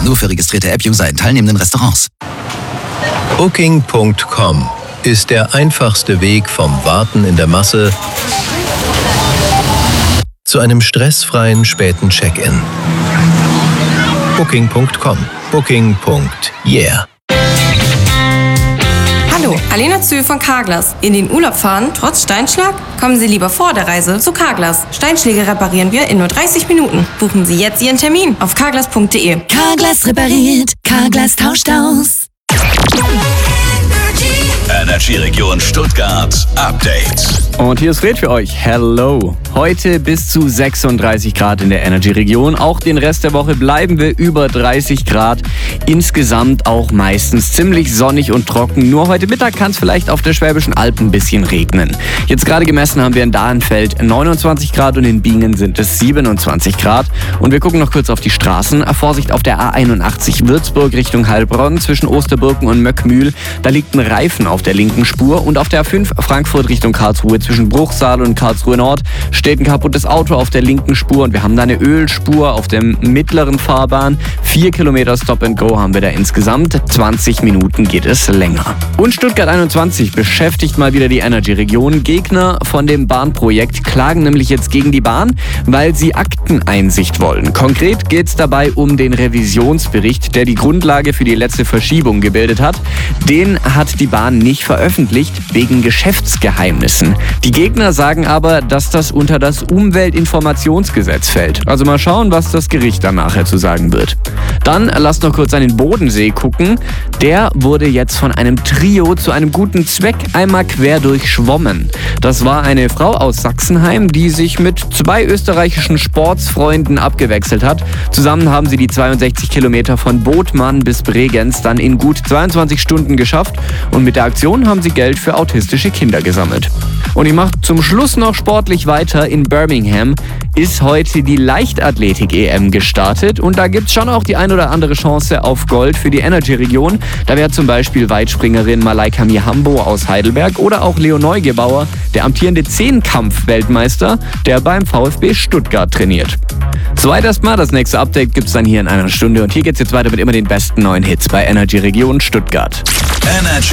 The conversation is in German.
Nur für registrierte App-User in teilnehmenden Restaurants. Booking.com ist der einfachste Weg vom Warten in der Masse zu einem stressfreien späten Check-in. Booking.com. Booking.yeah. Hallo, Alena Zühl von Carglass. In den Urlaub fahren, trotz Steinschlag? Kommen Sie lieber vor der Reise zu Carglass. Steinschläge reparieren wir in nur 30 Minuten. Buchen Sie jetzt Ihren Termin auf carglass.de. Carglass repariert, Carglass tauscht aus. Energy Region Stuttgart Update. Und hier ist Fred für euch. Hello. Heute bis zu 36 Grad in der Energy Region. Auch den Rest der Woche bleiben wir über 30 Grad. Insgesamt auch meistens ziemlich sonnig und trocken. Nur heute Mittag kann es vielleicht auf der Schwäbischen Alb ein bisschen regnen. Jetzt gerade gemessen haben wir in Dahrenfeld 29 Grad und in Bingen sind es 27 Grad. Und wir gucken noch kurz auf die Straßen. Vorsicht auf der A81 Würzburg Richtung Heilbronn zwischen Osterbürken und Möckmühl. Da liegt ein Reifen auf der linken Spur. Und auf der A5 Frankfurt Richtung Karlsruhe zwischen Bruchsal und Karlsruhe Nord steht ein kaputtes Auto auf der linken Spur. Und wir haben da eine Ölspur auf der mittleren Fahrbahn. 4 Kilometer Stop and Go haben wir da insgesamt. 20 Minuten geht es länger. Und Stuttgart 21 beschäftigt mal wieder die Energy-Region. Gegner von dem Bahnprojekt klagen nämlich jetzt gegen die Bahn, weil sie Akteneinsicht wollen. Konkret geht es dabei um den Revisionsbericht, der die Grundlage für die letzte Verschiebung gebildet hat. Den hat die Bahn nicht veröffentlicht, wegen Geschäftsgeheimnissen. Die Gegner sagen aber, dass das unter das Umweltinformationsgesetz fällt. Also mal schauen, was das Gericht dann nachher zu sagen wird. Dann lasst noch kurz an den Bodensee gucken. Der wurde jetzt von einem Trio zu einem guten Zweck einmal quer durchschwommen. Das war eine Frau aus Sachsenheim, die sich mit 2 österreichischen Sportsfreunden abgewechselt hat. Zusammen haben sie die 62 Kilometer von Bodmann bis Bregenz dann in gut 22 Stunden geschafft. Und mit der Aktion haben sie Geld für autistische Kinder gesammelt. Und ich mache zum Schluss noch sportlich weiter. In Birmingham ist heute die Leichtathletik-EM gestartet. Und da gibt es schon auch die ein oder andere Chance auf Gold für die Energy-Region. Da wäre zum Beispiel Weitspringerin Malaika Mihambo aus Heidelberg oder auch Leo Neugebauer, der amtierende Zehnkampf-Weltmeister, der beim VfB Stuttgart trainiert. Soweit erstmal, das nächste Update gibt es dann hier in einer Stunde. Und hier geht's jetzt weiter mit immer den besten neuen Hits bei Energy Region Stuttgart. Energy